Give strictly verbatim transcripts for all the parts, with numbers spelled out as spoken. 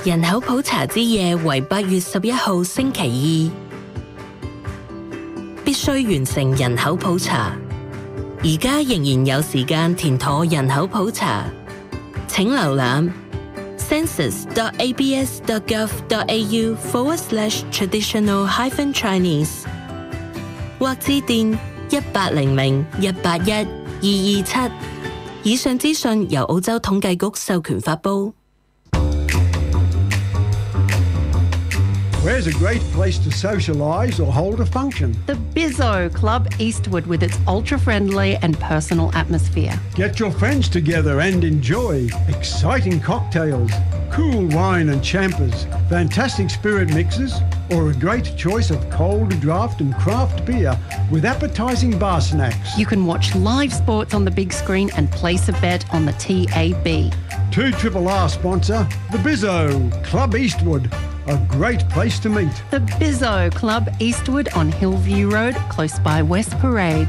人口普查之夜為八月十一號星期二，必須完成人口普查。而家仍然有時間填妥人口普查，請瀏覽 census dot a b s dot gov dot a u forward slash traditional hyphen Chinese 或致電一八零零一八一二二七。以上資訊由澳洲統計局授權發布。 Where's a great place to socialise or hold a function? The Bizzo Club Eastwood with its ultra-friendly and personal atmosphere. Get your friends together and enjoy exciting cocktails, cool wine and champers, fantastic spirit mixes, or a great choice of cold draft and craft beer with appetising bar snacks. You can watch live sports on the big screen and place a bet on the T A B. two R R sponsor, the Bizzo Club Eastwood. A great place to meet. The Bizzo Club Eastwood on Hillview Road, close by West Parade.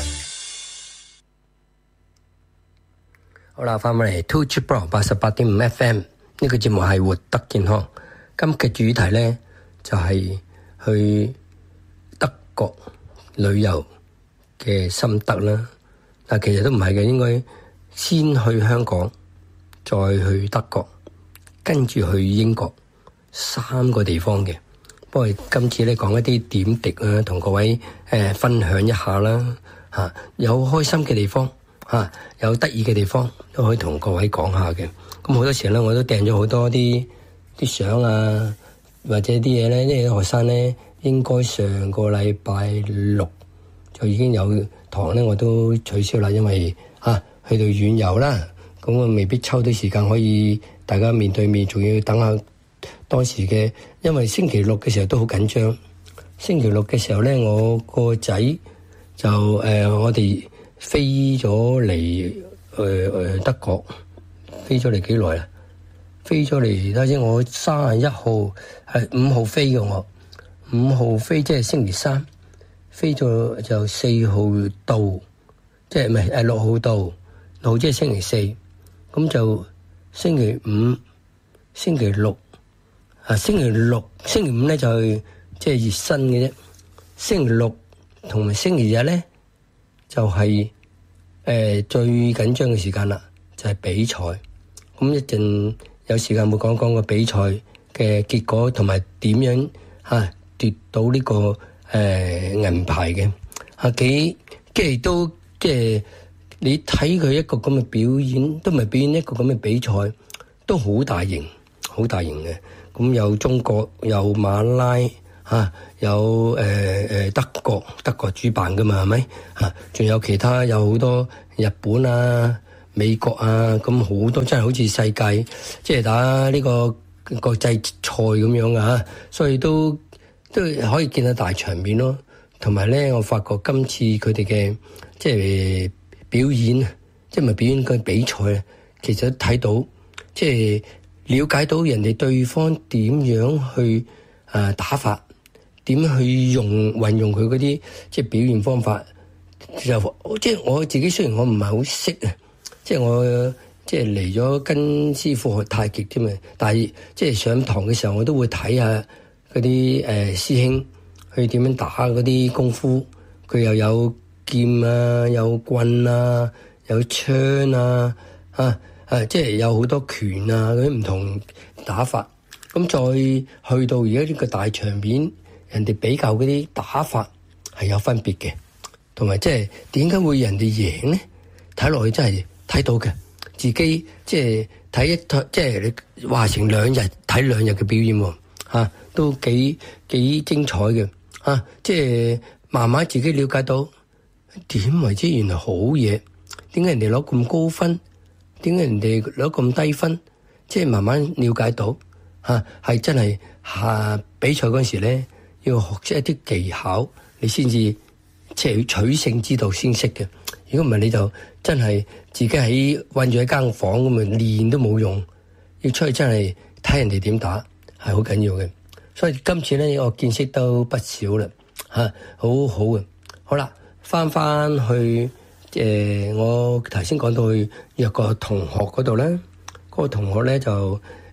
好啦，翻返嚟 two R R 八十八點五 F M 呢個節目係活得健康。今嘅主題咧就係、是、去德國旅遊嘅心得啦。但其實都唔係嘅，應該先去香港，再去德國，跟住去英國。三個地方嘅，不過今次咧講一啲點滴啊，同各位誒、呃、分享一下啦嚇、啊，有開心嘅地方嚇、啊，有得意嘅地方都可以同各位講下嘅。咁好多時咧，我都訂咗好多啲啲相啊，或者啲嘢咧，因為學生咧應該上個禮拜六就已經有堂咧，我都取消啦，因為嚇、啊、去到遠遊啦，咁我未必抽到時間可以大家面對面，仲要等下。當時嘅，因為星期六嘅時候都好緊張。星期六嘅時候咧，我個仔就誒、呃，我哋飛咗嚟誒誒德國，飛咗嚟幾耐啊？飛咗嚟睇下先，我三十一號係五號飛嘅我，五號飛即係星期三，飛咗就四號到，即係唔係誒六號到，六號即係星期四，咁就星期五、星期六。啊，星期六、星期五咧就即係熱身嘅啫。星期六同埋星期日咧就係、是、誒、呃、最緊張嘅時間啦，就係、是、比賽。咁一陣有時間會講講個比賽嘅結果同埋點樣嚇、啊、奪到呢、這個誒、呃、銀牌嘅。啊幾即係都即係你睇佢一個咁嘅表演，都唔係表演一個咁嘅比賽，都好大型，好大型嘅。咁有中國，有馬拉嚇、啊，有誒誒、呃、德國，德國主辦噶嘛，係咪嚇？仲有其他有好多日本啊、美國啊，咁好多真係好似世界即係打呢個國際賽咁樣嘅嚇，所以都都可以見到大場面咯。同埋咧，我發覺今次佢哋嘅即係表演，即係咪表演嘅比賽咧，其實睇到即係。了解到人哋對方點樣去誒、呃、打法，點去用運用佢嗰啲即係表現方法，就即係我自己雖然我唔係好識啊，即係我即係嚟咗跟師傅學太極添啊，但係即係上堂嘅時候我都會睇下嗰啲誒師兄去點樣打嗰啲功夫，佢又有劍啊，有棍啊，有槍啊，啊！誒、啊，即係有好多拳啊，嗰啲唔同打法。咁再去到而家呢個大場面，人哋比較嗰啲打法係有分別嘅，同埋即係點解會人哋贏咧？睇落去真係睇到嘅，自己即係睇一即係你話成兩日睇兩日嘅表演喎、啊，都幾幾精彩嘅，啊，即係慢慢自己了解到點為之原來好嘢，點解人哋攞咁高分？點解人哋攞咁低分？即係慢慢了解到嚇，係、啊、真係下、啊、比賽嗰陣時咧，要學識一啲技巧，你先至即係取勝之道先識嘅。如果唔係，你就真係自己喺韞住喺間房咁啊，練都冇用。要出去真係睇人哋點打係好緊要嘅。所以今次咧，我見識都不少啦嚇、啊，好好嘅。好啦，翻翻去。誒、呃，我頭先講到去約個同學嗰度咧，嗰、那個同學咧就誒、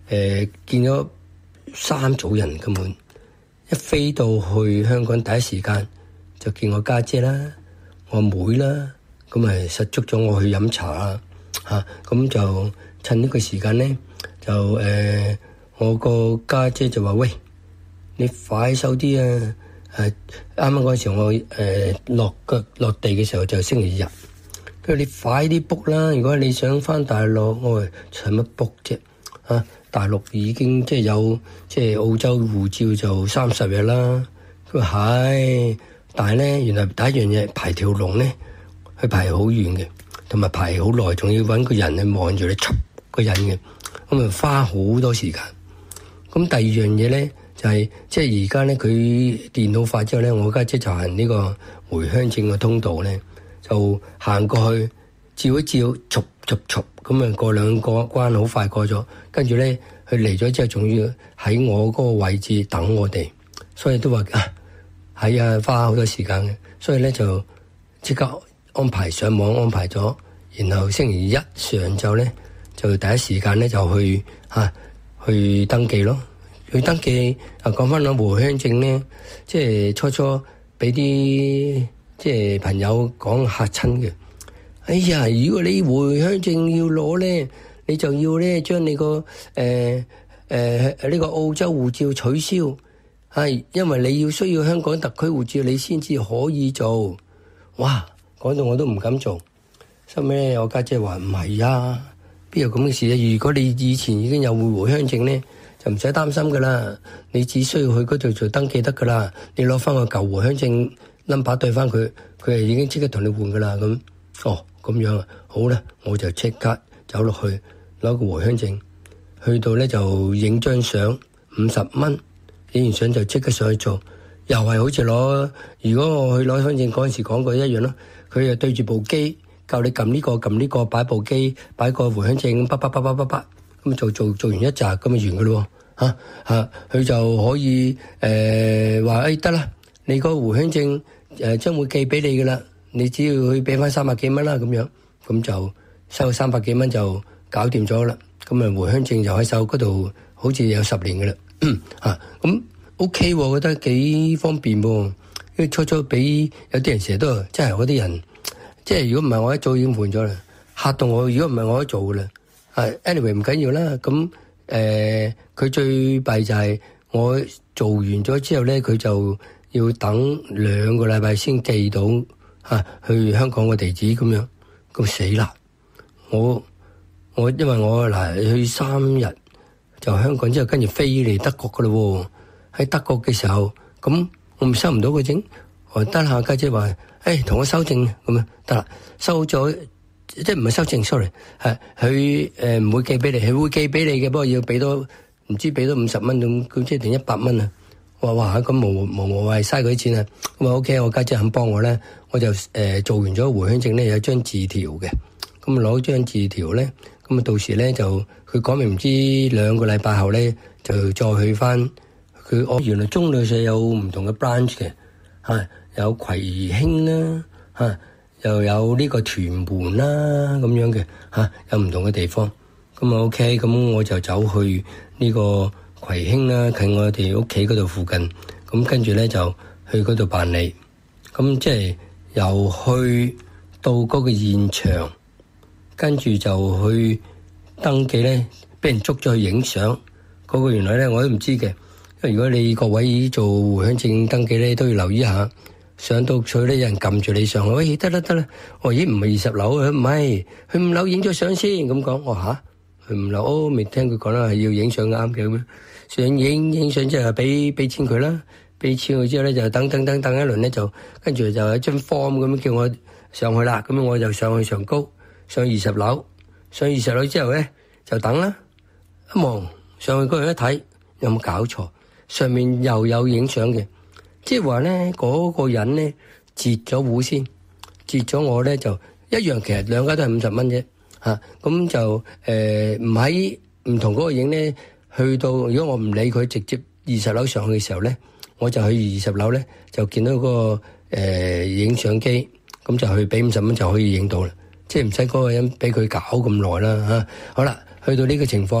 誒見咗三組人根本，一飛到去香港第一時間就見我家姐啦、我妹啦，咁咪實捉咗我去飲茶啦嚇，咁就趁呢個時間咧就誒、呃、我個家姐就話：喂，你快手啲啊！誒啱啱嗰陣時我誒、呃、落腳落地嘅時候就星期日，佢話你快啲 book 啦！如果你想翻大陸，我話使乜 book 啫？啊，大陸已經即係有即係澳洲護照就三十日啦。佢話係，但係咧原來第一樣嘢排條龍咧，佢排好遠嘅，同埋排好耐，仲要揾個人去望住你出個人嘅，咁啊花好多時間。咁第二樣嘢咧。就係即係而家咧，佢電腦化之後咧，我家姐就行呢個回鄉證嘅通道咧，就行過去照一照，續續續咁啊過兩個關好快過咗，跟住咧佢嚟咗之後，仲要喺我嗰個位置等我哋，所以都話啊係啊花好多時間嘅，所以咧就即刻安排上網安排咗，然後星期一上晝咧就第一時間咧就去嚇、啊、去登記咯。去登記啊，講翻攞回鄉證咧，即係初初俾啲即係朋友講嚇親嘅。哎呀，如果你回鄉證要攞咧，你就要咧將你個誒誒呢個澳洲護照取消，係因為你要需要香港特區護照，你先至可以做。哇，講到我都唔敢做。收尾咧，我家姐話唔係啊，邊有咁嘅事啊？如果你以前已經有回鄉證咧，就唔使擔心噶啦，你只需要去嗰度做登記得噶啦。你攞翻個舊回鄉證 number 對翻佢，佢係已經即刻同你換噶啦。咁哦咁樣啊，好啦，我就即刻走落去攞個回鄉證，去到咧就影張相五十蚊，影完相就即刻上去做，又係好似攞如果我去攞鄉證嗰陣時講過一樣咯。佢就對住部機教你撳呢個撳呢個，擺部機擺個回鄉證，叭叭叭叭叭叭。咁做做做完一集咁就完噶咯喎，嚇嚇佢就可以誒話誒得啦，你個回鄉證誒將會寄俾你噶啦，你只要去俾翻三百幾蚊啦咁樣，咁就收三百幾蚊就搞掂咗啦。咁啊回鄉證就喺手嗰度，好似有十年噶啦嚇，咁 OK 喎，我覺得幾方便喎。因為初初俾有啲人成日都即係嗰啲人，即係如果唔係我一早已經換咗啦，嚇到我。如果唔係我一做噶啦。係 anyway 唔緊要啦，咁誒佢最弊就係我做完咗之後咧，佢就要等兩個禮拜先寄到嚇、啊、去香港嘅地址咁樣，咁死啦！我我因為我嗱去三日就香港之後，跟住飛嚟德國噶啦喎，喺德國嘅時候，咁我唔收唔到個證，我得下家姐話誒同我收證咁樣得啦，收咗。即係唔係收證 sorry 係佢誒唔會寄俾你，佢會寄俾你嘅，不過要俾多唔知俾多五十蚊咁，佢即係定一百蚊啊！我話哇咁無無無謂嘥嗰啲錢啊！咁啊 OK，我家姐肯幫我咧，我就誒、呃、做完咗回鄉證咧，有張字條嘅，咁攞張字條咧，咁啊到時咧就佢講明唔知兩個禮拜後咧就再去翻佢。我原來中旅社有唔同嘅 branch 嘅，係有葵興啦嚇。又有呢個屯門啦咁樣嘅嚇，有唔同嘅地方。咁啊 OK，咁我就走去呢個葵興啦，近我哋屋企嗰度附近。咁跟住咧就去嗰度辦理。咁即係由去到嗰個現場，跟住就去登記咧，俾人捉咗去影相。嗰個原來咧我都唔知嘅，因為如果你各位做回鄉證登記咧，都要留意下。上到去咧，有人撳住你上去，喂得啦得啦，我咦唔係二十樓啊，唔係去五樓影咗相先咁講，我吓去五樓，哦未聽佢講啦，係要影相啱嘅咁，上影影相之後俾俾錢佢啦，俾錢佢之後咧就等等等等一輪咧就跟住就有一張 form 咁樣叫我上去啦，咁樣我就上去上高上二十樓，上二十樓之後咧就等啦，一望上去嗰度一睇有冇搞錯，上面又有影相嘅。即係話咧，嗰、那個人咧截咗糊先，截咗我咧就一樣，其實兩家都係五十蚊啫，嚇、啊、咁就誒唔喺唔同嗰個影咧，去到如果我唔理佢，直接二十樓上去嘅時候咧，我就去二十樓咧就見到嗰、那個誒影相機，咁就去俾五十蚊就可以影到啦，即係唔使嗰個人俾佢搞咁耐啦嚇。好啦，去到呢個情況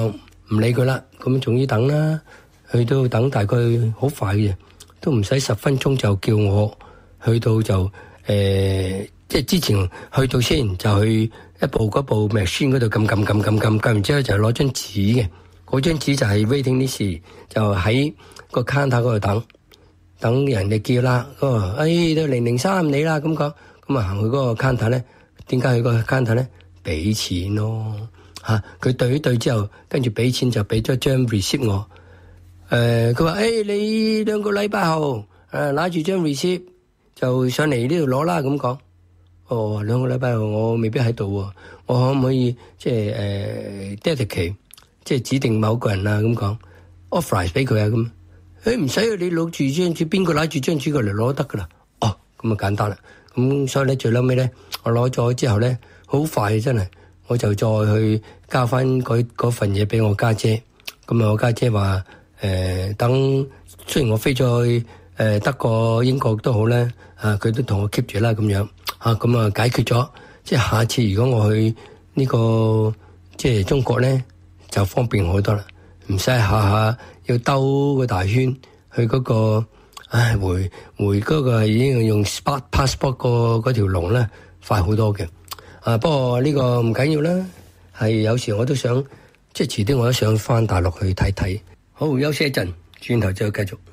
唔理佢啦，咁總之等啦，去到等大概好快嘅，都唔使十分鐘就叫我去到就誒、呃，即係之前去到先就去一步嗰步 machine 嗰度撳撳撳撳撳，撳完之後就攞張紙嘅，嗰張紙就係 waiting list，就喺個 counter 嗰度等，等人哋叫啦，嗰個誒到零零三你啦咁講，咁啊行去嗰個 counter 咧，點解去個 counter 咧？俾錢咯。嚇！佢、啊、對一對之後，跟住俾錢就俾咗張 receipt 我。誒，佢話：誒你兩個禮拜後誒拿住張 receipt 就上嚟呢度攞啦咁講。哦，兩個禮拜後我未必喺度喎，我可唔可以即係誒 dedicate 即係指定某個人啊咁講 authorize 俾佢啊咁？誒唔使啊，你攞住張紙，邊個拿住張紙過嚟攞得噶啦？哦，咁啊簡單啦。咁所以咧最嬲尾咧，我攞咗之後咧，好快真係。我就再去交翻嗰份嘢俾我家姐，咁啊我家姐話誒、呃、等，雖然我飛咗去誒、呃、德國英國都好咧，啊佢都同我 keep 住啦咁樣，啊咁啊解決咗，即係下次如果我去呢、呢個即係中國咧，就方便好多啦，唔使下下要兜個大圈去嗰、嗰個，唉回回嗰個係已經用 passport 個嗰條龍咧快好多嘅。啊！不過呢個唔緊要啦，係有時我都想，即係遲啲我都想返大陸去睇睇。好，休息一陣，轉頭再繼續。